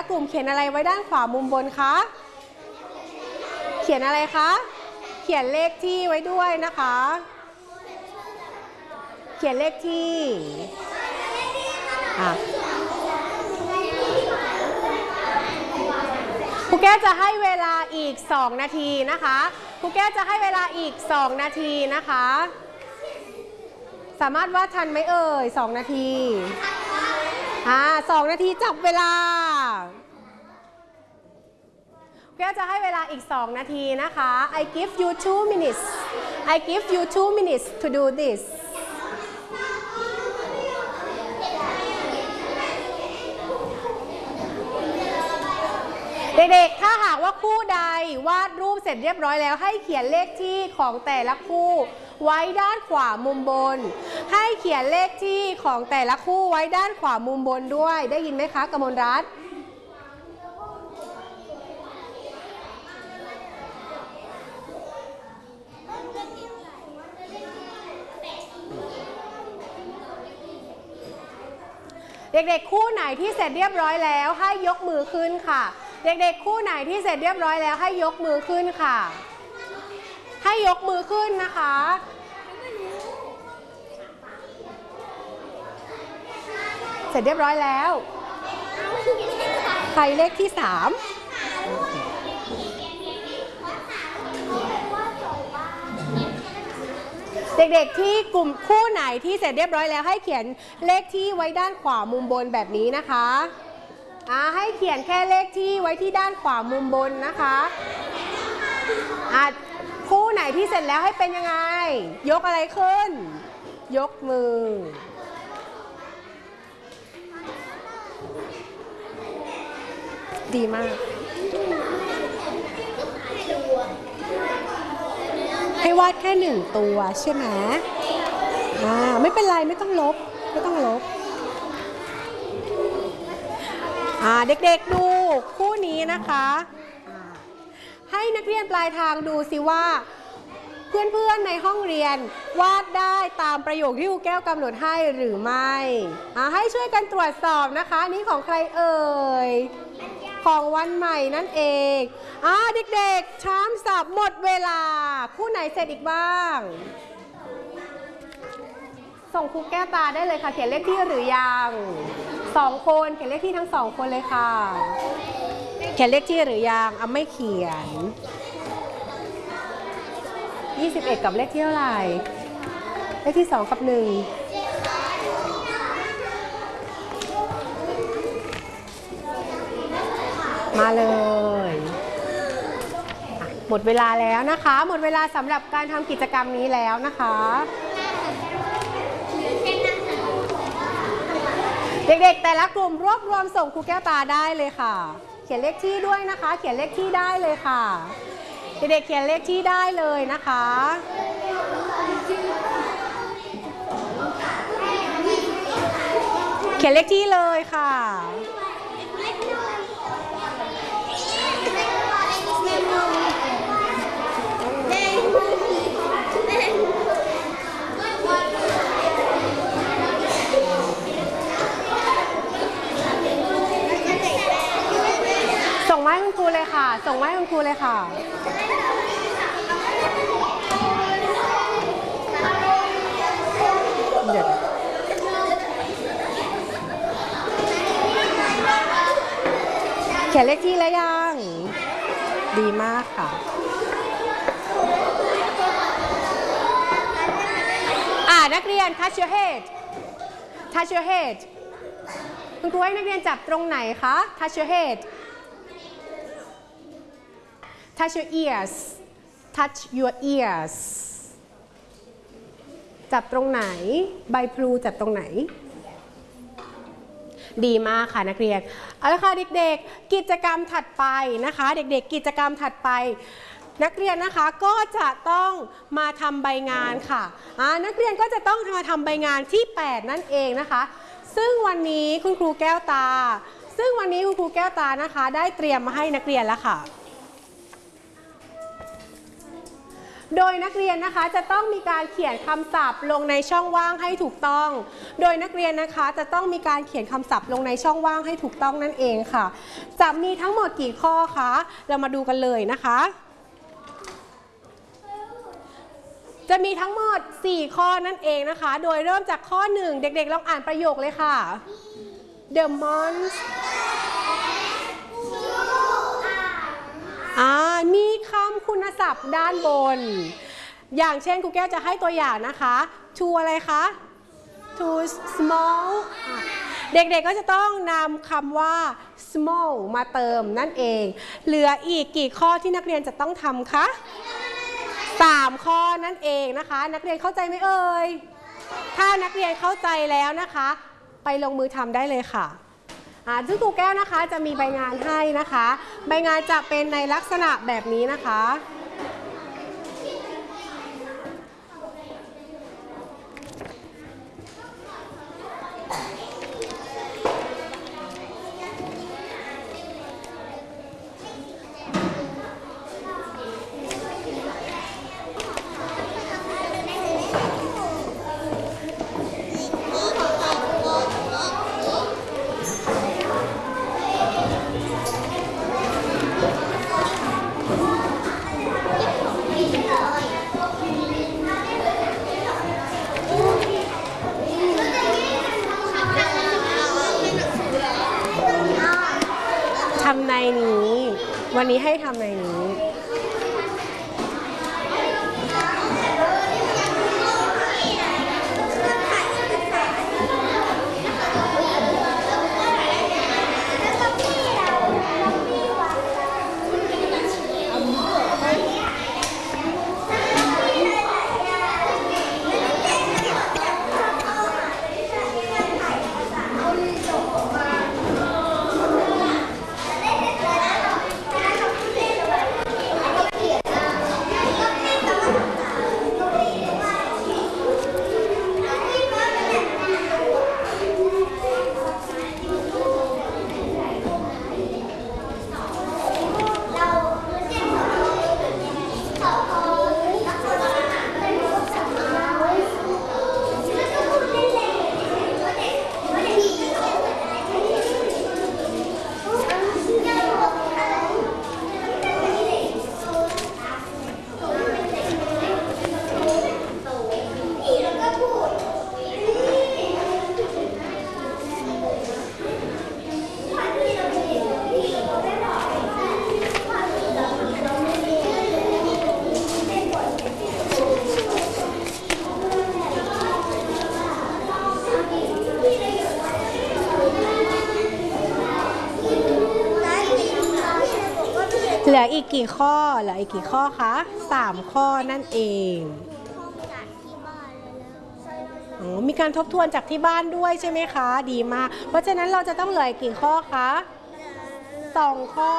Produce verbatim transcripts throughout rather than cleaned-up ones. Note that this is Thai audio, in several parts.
กลุ่มเขียนอะไรไว้ด้านขวามุมบนคะเขียนอะไรคะเขียนเลขที่ไว้ด้วยนะคะเขียนเลขที่อ่ะครูแก้วจะให้เวลาอีกสองนาทีนะคะครูแก้วจะให้เวลาอีกสองนาทีนะคะสามารถวาดทันไหมเอ่ยสองนาทีอ่าสองนาทีจับเวลาครูแก้วจะให้เวลาอีกสองนาทีนะคะ I give you two minutes I give you two minutes to do thisเด็กๆถ้าหากว่าคู่ใดวาดรูปเสร็จเรียบร้อยแล้วให้เขียนเลขที่ของแต่ละคู่ไว้ด้านขวามุมบนให้เขียนเลขที่ของแต่ละคู่ไว้ด้านขวามุมบนด้วยได้ยินไหมคะกมลรัตน์เด็กๆคู่ไหนที่เสร็จเรียบร้อยแล้วให้ยกมือขึ้นค่ะเด็กๆคู่ไหนที่เสร็จเรียบร้อยแล้วให้ยกมือขึ้นค่ะให้ยกมือขึ้นนะคะเสร็จเรียบร้อยแล้วใครเลขที่สามเด็กๆที่กลุ่มคู่ไหนที่เสร็จเรียบร้อยแล้วให้เขียนเลขที่ไว้ด้านขวามุมบนแบบนี้นะคะอ่าให้เขียนแค่เลขที่ไว้ที่ด้านขวามุมบนนะคะอ่าคู่ไหนที่เสร็จแล้วให้เป็นยังไงยกอะไรขึ้นยกมือดีมากให้วาดแค่หนึ่งตัวใช่ไหมอ่าไม่เป็นไรไม่ต้องลบไม่ต้องลบอ่าเด็กๆดูคู่นี้นะคะให้นักเรียนปลายทางดูสิว่าเพื่อนๆในห้องเรียนวาดได้ตามประโยคที่ครูแก้วกำหนดให้หรือไม่อ่าให้ช่วยกันตรวจสอบนะคะนี่ของใครเอ่ยของวันใหม่นั่นเองอ่าเด็กๆชามสับหมดเวลาคู่ไหนเสร็จอีกบ้างส่งครูแก้วตาได้เลยค่ะเขียนเลขที่หรือยังสองคนเขียนเลขที่ทั้งสองคนเลยค่ะเขียนเลขที่หรือยังอ่ะไม่เขียนยี่สิบเอ็ดกับเลขที่เท่าไหร่เลขที่สองกับหนึ่งมาเลยหมดเวลาแล้วนะคะหมดเวลาสำหรับการทำกิจกรรมนี้แล้วนะคะเด็กๆแต่ละกลุ่มรวบรวมส่งครูแก้วตาได้เลยค่ะเขียนเลขที่ด้วยนะคะเขียนเลขที่ได้เลยค่ะเด็กๆเขียนเลขที่ได้เลยนะคะเขียนเลขที่เลยค่ะส่งไว้ให้คุณครูเลยค่ะส่งไว้ให้คุณครูเลยค่ะเดี๋ยวเขียนเลขที่แล้วยังดีมากค่ะอ่านักเรียน touch your head touch your head คุณครูให้นักเรียนจับตรงไหนคะ touch your head touch your ears touch your ears จับตรงไหนใบพลูจับตรงไหนดีมากค่ะนักเรียนเอาละค่ะเด็กๆกิจกรรมถัดไปนะคะเด็กๆกิจกรรมถัดไปนักเรียนนะคะก็จะต้องมาทำใบงานค่ะนักเรียนก็จะต้องมาทำใบงานที่แปดนั่นเองนะคะซึ่งวันนี้คุณครูแก้วตาซึ่งวันนี้คุณครูแก้วตานะคะได้เตรียมมาให้นักเรียนแล้วค่ะโดยนักเรียนนะคะจะต้องมีการเขียนคำศัพท์ลงในช่องว่างให้ถูกต้อง โดยนักเรียนนะคะจะต้องมีการเขียนคำศัพท์ลงในช่องว่างให้ถูกต้องนั่นเองค่ะจะมีทั้งหมดกี่ข้อคะเรามาดูกันเลยนะคะจะมีทั้งหมดสี่ข้อนั่นเองนะคะโดยเริ่มจากข้อหนึ่งเด็กๆลองอ่านประโยคเลยค่ะ The monster อ่ามีคำคุณศัพท์ด้านบนอย่างเช่นครูแก้วจะให้ตัวอย่างนะคะ too อะไรคะ too small เด็กๆก็จะต้องนำคำว่า small มาเติมนั่นเองเหลืออีกกี่ข้อที่นักเรียนจะต้องทำคะสามข้อนั่นเองนะคะนักเรียนเข้าใจไหมเอ่ยถ้านักเรียนเข้าใจแล้วนะคะไปลงมือทำได้เลยค่ะซึ่งครูแก้วนะคะจะมีใบงานให้นะคะใบงานจะเป็นในลักษณะแบบนี้นะคะทำในนี้วันนี้ให้ทำในนี้เหลืออีกกี่ข้อเหลืออีกกี่ข้อคะสามข้อนั่นเองอ๋อมีการทบทวนจากที่บ้านด้วยใช่ไหมคะดีมากเพราะฉะนั้นเราจะต้องเหลือกี่ข้อคะสองข้อ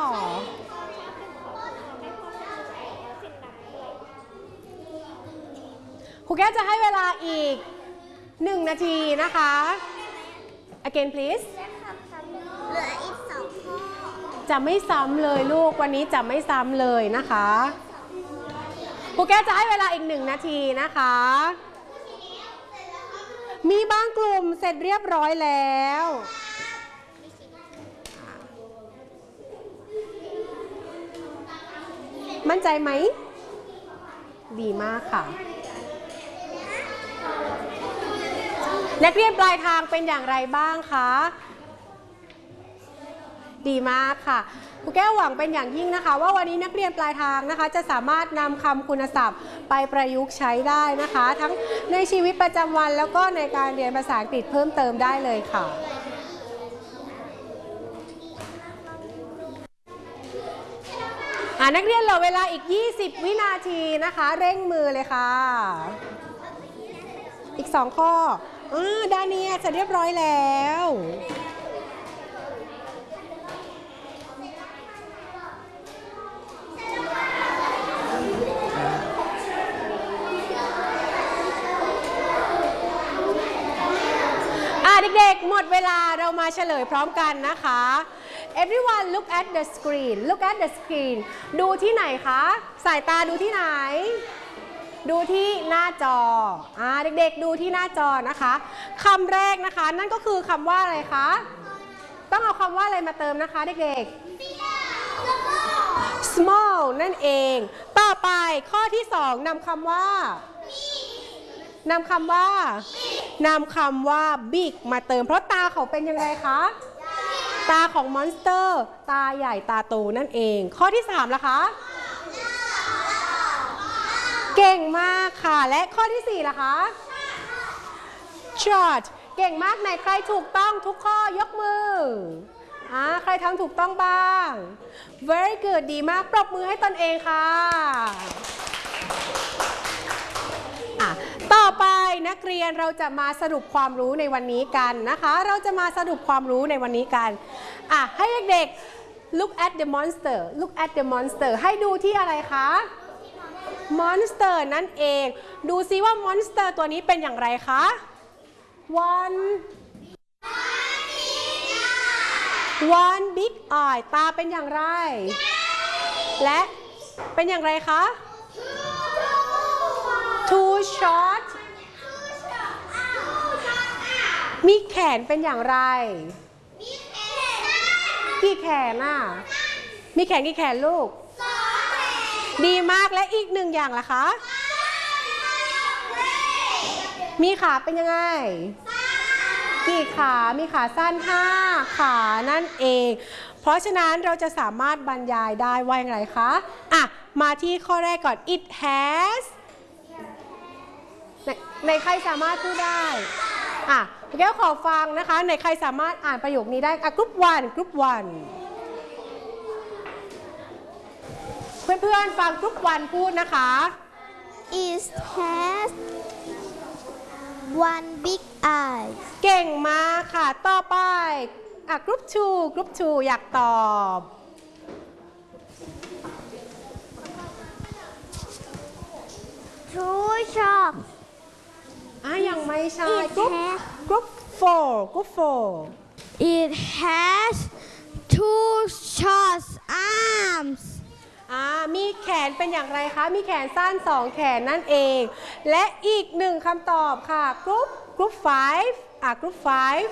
ครูแก้วจะให้เวลาอีกหนึ่งนาทีนะคะ again please เหลืออีกสองข้อจะไม่ซ้ำเลยลูกวันนี้จะไม่ซ้ำเลยนะคะครูแก้วจะให้เวลาอีกหนึ่งนาทีนะคะมีบางกลุ่มเสร็จเรียบร้อยแล้วมั่นใจไหมดีมากค่ะนักเรียนปลายทางเป็นอย่างไรบ้างคะดีมากค่ะครูแก้วหวังเป็นอย่างยิ่งนะคะว่าวันนี้นักเรียนปลายทางนะคะจะสามารถนำคำคุณศัพท์ไปประยุกต์ใช้ได้นะคะทั้งในชีวิตประจำวันแล้วก็ในการเรียนภาษาอังกฤษเพิ่มเติมได้เลยค่ะนักเรียนเหลือเวลาอีกยี่สิบวินาทีนะคะเร่งมือเลยค่ะอีกสองข้ออ่าดาเนียจะเรียบร้อยแล้วเด็กๆหมดเวลาเรามาเฉลยพร้อมกันนะคะ everyone look at the screen look at the screen ดูที่ไหนคะสายตาดูที่ไหนดูที่หน้าจออ่าเด็กๆดูที่หน้าจอนะคะคำแรกนะคะนั่นก็คือคำว่าอะไรคะต้องเอาคำว่าอะไรมาเติมนะคะเด็กๆ small นั่นเองต่อไปข้อที่สองนำคำว่านำคำว่านำคำว่า big มาเติมเพราะตาเขาเป็นยังไงคะตาของมอนสเตอร์ตาใหญ่ตาโตนั่นเองข้อที่สามล่ะคะเก่งมากค่ะและข้อที่สี่ล่ะคะ short เก่งมากไหนใครถูกต้องทุกข้อยกมืออ่าใครทำถูกต้องบ้าง very good ดีมากปรบมือให้ตนเองค่ะอ่ะต่อไปนักเรียนเราจะมาสรุปความรู้ในวันนี้กันนะคะเราจะมาสรุปความรู้ในวันนี้กันอ่ะให้เด็กๆ look at the monster look at the monster ให้ดูที่อะไรคะmonster นั่นเองดูซิว่า monster ตัวนี้เป็นอย่างไรคะ one one big eye ตาเป็นอย่างไรและเป็นอย่างไรคะ two short มีแขนเป็นอย่างไรกี่แขนน่ะมีแขนกี่แขนลูกดีมากและอีกหนึ่งอย่างล่ะคะมีขาเป็นยังไงกี่ขามีขาสั้นห้าขานั่นเองเพราะฉะนั้นเราจะสามารถบรรยายได้ว่าอย่างไรคะอ่ะมาที่ข้อแรกก่อน it has ในในใครสามารถพูดได้อ่ะแก้วขอฟังนะคะในใครสามารถอ่านประโยคนี้ได้อ่ะกรุ๊ปวันกรุ๊ปวันเพื่อนๆฟังกรุ๊ปวันพูดนะคะ It has one big eye เก่งมากค่ะต่อไปอ่ะกรุ๊ปทูกรุ๊ปทูอยากตอบ two sharks อ่ะยังไม่ใช่ It กรุ๊ป has กรุ๊ปโฟร์กรุ๊ปโฟร์ It has two short arms อ่ามีแขนเป็นอย่างไรคะมีแขนสั้นสองแขนนั่นเองและอีกหนึ่งคำตอบค่ะกรุ๊ปกรุ๊ปfiveอ่ะกรุ๊ปfive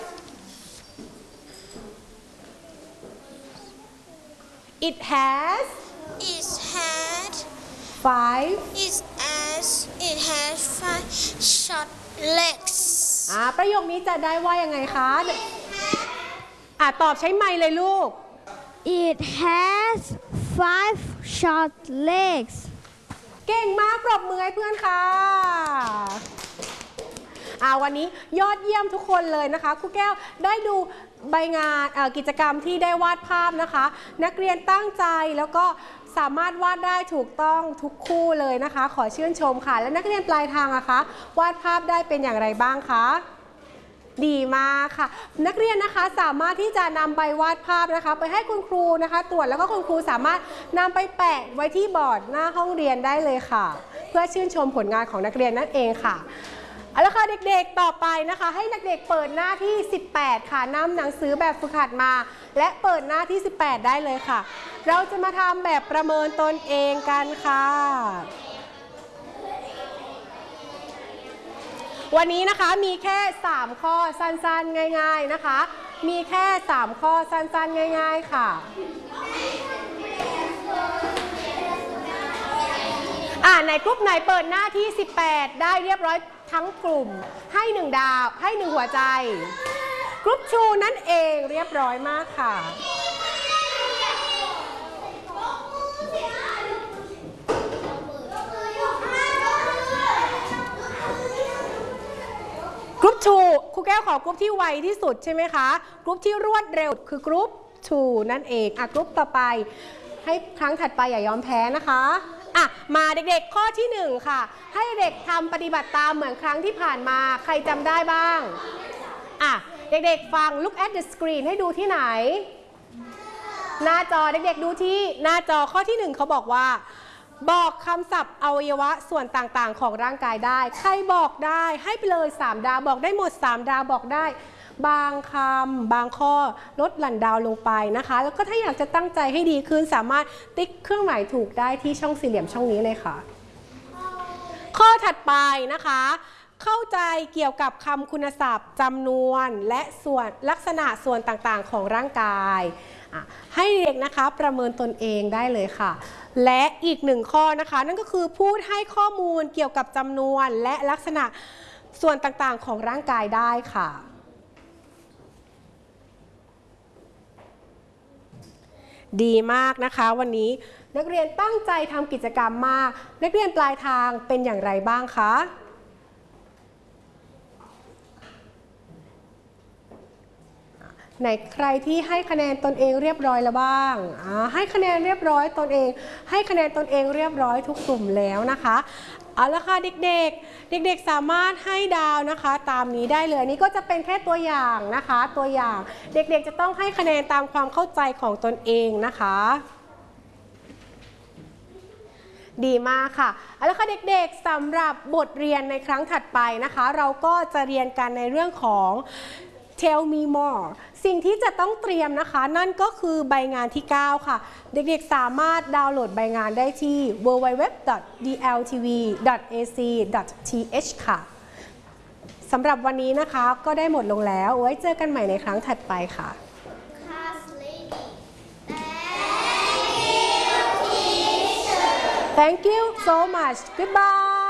it has It had five it has it has five short legs. อ่าประโยคนี้จะได้ว่ายังไงคะอ่ะตอบใช้ไมค์เลยลูก It has five short legs เก่งมากปรบมือให้เพื่อนค่ะอ่าวันนี้ยอดเยี่ยมทุกคนเลยนะคะครูแก้วได้ดูใบงานกิจกรรมที่ได้วาดภาพนะคะนักเรียนตั้งใจแล้วก็สามารถวาดได้ถูกต้องทุกคู่เลยนะคะขอชื่นชมค่ะและนักเรียนปลายทางอะคะวาดภาพได้เป็นอย่างไรบ้างคะดีมากค่ะนักเรียนนะคะสามารถที่จะนำใบวาดภาพนะคะไปให้คุณครูนะคะตรวจแล้วก็คุณครูสามารถนำไปแปะไว้ที่บอร์ดหน้าห้องเรียนได้เลยค่ะเพื่อชื่นชมผลงานของนักเรียนนั่นเองค่ะเอาละค่ะเด็กๆต่อไปนะคะให้เด็กๆเปิดหน้าที่สิบแปดค่ะนำหนังสือแบบฝึกหัดมาและเปิดหน้าที่สิบแปดได้เลยค่ะเราจะมาทำแบบประเมินตนเองกันค่ะวันนี้นะคะมีแค่สามข้อสั้นๆง่ายๆนะคะมีแค่สามข้อสั้นๆง่ายๆค่ะอ่าในกลุ่มไหนเปิดหน้าที่สิบแปดได้เรียบร้อยทั้งกลุ่มให้หนึ่งดาวให้หนึ่งหัวใจกลุ่มชูนั่นเองเรียบร้อยมากค่ะกรุ๊ปทูครูแก้วขอกรุ๊ปที่ไวที่สุดใช่ไหมคะกรุ๊ปที่รวดเร็วคือกรุ๊ปทูนั่นเองอ่ะกรุ๊ปต่อไปให้ครั้งถัดไปอย่ายอมแพ้นะคะอ่ะมาเด็กๆข้อที่หนึ่งค่ะให้เด็กทำปฏิบัติตามเหมือนครั้งที่ผ่านมาใครจำได้บ้างอ่ะเด็กๆฟัง look at the screen ให้ดูที่ไหนหน้าจอเด็กๆดูที่หน้าจอข้อที่หนึ่งเขาบอกว่าบอกคำศัพท์อวัยวะส่วนต่างๆของร่างกายได้ใครบอกได้ให้ไปเลยสามดาวบอกได้หมดสามดาวบอกได้บางคำบางข้อลดหลั่นดาวลงไปนะคะแล้วก็ถ้าอยากจะตั้งใจให้ดีขึ้นสามารถติ๊กเครื่องหมายถูกได้ที่ช่องสี่เหลี่ยมช่องนี้เลยค่ะข้อถัดไปนะคะเข้าใจเกี่ยวกับคำคุณศัพท์จำนวนและส่วนลักษณะส่วนต่างๆของร่างกายให้เด็กนะคะประเมินตนเองได้เลยค่ะและอีกหนึ่งข้อนะคะนั่นก็คือพูดให้ข้อมูลเกี่ยวกับจำนวนและลักษณะส่วนต่างๆของร่างกายได้ค่ะดีมากนะคะวันนี้นักเรียนตั้งใจทำกิจกรรมมากนักเรียนปลายทางเป็นอย่างไรบ้างคะไหนใครที่ให้คะแนนตนเองเรียบร้อยแล้วบ้างให้คะแนนเรียบร้อยตนเองให้คะแนนตนเองเรียบร้อยทุกกลุ่มแล้วนะคะเอาละค่ะเด็กๆเด็กๆสามารถให้ดาวนะคะตามนี้ได้เลยนี่ก็จะเป็นแค่ตัวอย่างนะคะตัวอย่างเด็กๆจะต้องให้คะแนนตามความเข้าใจของตนเองนะคะดีมากค่ะเอาละค่ะเด็กๆสำหรับบทเรียนในครั้งถัดไปนะคะเราก็จะเรียนกันในเรื่องของ Tell me more สิ่งที่จะต้องเตรียมนะคะนั่นก็คือใบงานที่เก้าค่ะเด็กๆสามารถดาวน์โหลดใบงานได้ที่ ดับเบิลยู ดับเบิลยู ดับเบิลยู ดอท ดี แอล ที วี ดอท เอ ซี ดอท ที เอช ค่ะสำหรับวันนี้นะคะก็ได้หมดลงแล้วไว้เจอกันใหม่ในครั้งถัดไปค่ะ Class lady Thank you so much. Goodbye.